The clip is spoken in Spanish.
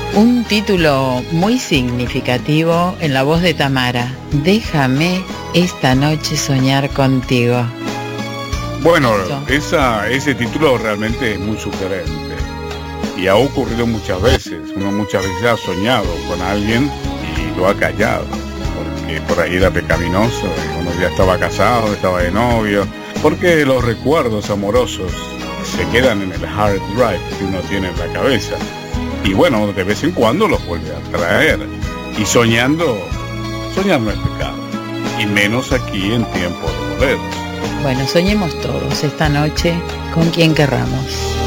Un título muy significativo en la voz de Tamara. Déjame esta noche soñar contigo. Bueno, ese título realmente es muy sugerente y ha ocurrido muchas veces. Uno muchas veces ha soñado con alguien y lo ha callado, porque por ahí era pecaminoso, y uno ya estaba casado, estaba de novio, porque los recuerdos amorosos se quedan en el hard drive que uno tiene en la cabeza. Y bueno, de vez en cuando los vuelve a traer. Y soñar no es pecado. Y menos aquí en tiempos de boleros. Bueno, soñemos todos esta noche con quien querramos.